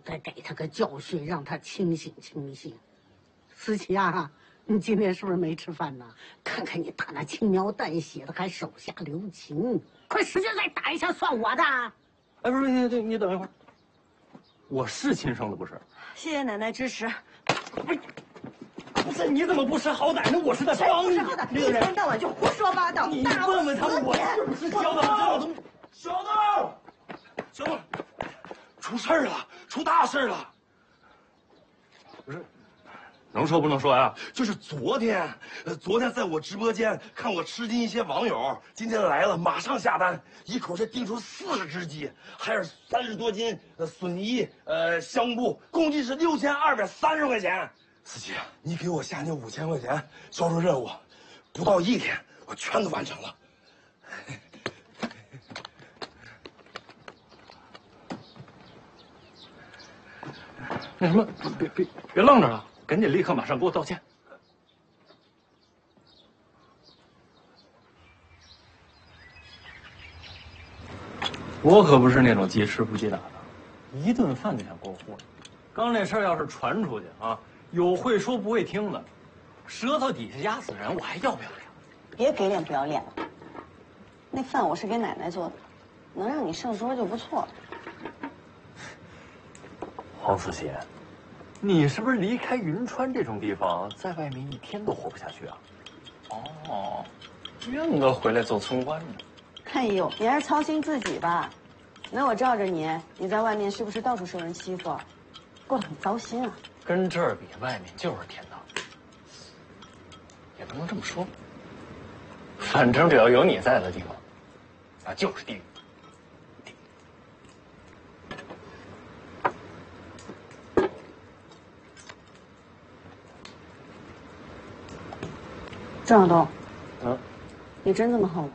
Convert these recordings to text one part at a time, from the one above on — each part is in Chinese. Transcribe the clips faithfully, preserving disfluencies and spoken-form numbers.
得给他个教训，让他清醒清醒。思琪啊，你今天是不是没吃饭呢？看看你打那轻描淡写的，还手下留情，快使劲再打一下算我的。 哎，不是你你你等一会儿，我是亲生的，不是？ 谢谢奶奶支持。 不是，不是，你怎么不识好歹呢？我是在帮你。 一天到晚就胡说八道。 你问问他们，我是不是教的这种？ 小豆，小豆，出事儿了，出大事了！ 不是，能说不能说呀？ 就是昨天，呃，昨天在我直播间看我吃鸡一些网友，今天来了，马上下单，一口气订出四十只鸡，还有三十多斤呃笋泥呃香菇，共计是六千二百三十块钱。司机，你给我下那五千块钱销售任务，不到一天我全都完成了。 那什么，别别别愣着了，赶紧立刻马上给我道歉。我可不是那种记吃不记打的，一顿饭就想给我糊弄。刚那事儿要是传出去啊，有会说不会听的，舌头底下压死人，我还要不要脸？ 别给脸不要脸了。那饭我是给奶奶做的，能让你上桌就不错了。 黄思琪，你是不是离开云川这种地方，在外面一天都活不下去啊？哦，怨个回来走村官呢。 哎呦，你还是操心自己吧。那我罩着你，你在外面是不是到处受人欺负，过得很糟心啊？ 跟这儿比，外面就是天堂。也不能这么说，反正只要有你在的地方，那就是地狱。 郑晓东， 嗯， 你真这么恨我？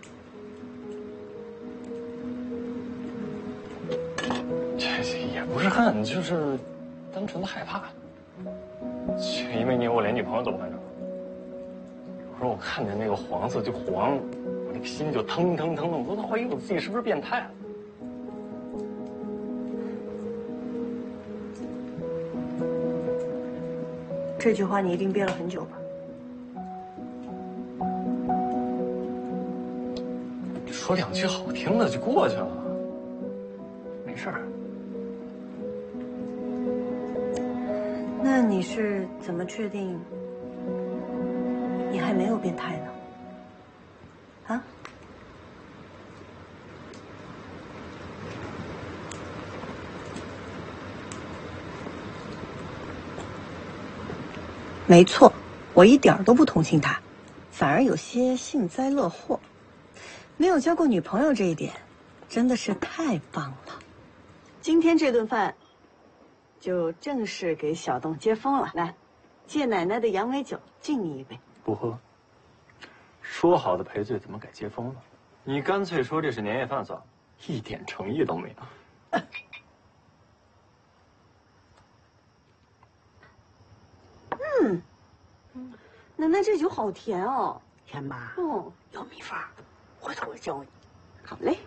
这也不是恨，就是单纯的害怕。就因为你，我连女朋友都不敢找。有时候我看见那个黄色就黄，我那个心就腾腾腾的，我都怀疑我自己是不是变态了。 这句话你一定憋了很久吧？ 说两句好听的就过去了，没事儿。 那你是怎么确定你还没有变态呢？啊？没错，我一点都不同情他，反而有些幸灾乐祸。没有交过女朋友这一点，真的是太棒了。今天这顿饭，就正式给小东接风了。来，借奶奶的羊尾酒敬你一杯。 不喝。说好的赔罪怎么改接风了？你干脆说这是年夜饭算了，一点诚意都没有。 嗯，奶奶这酒好甜哦。 甜吧？ 哦， 有秘方，回头我教你。 好嘞。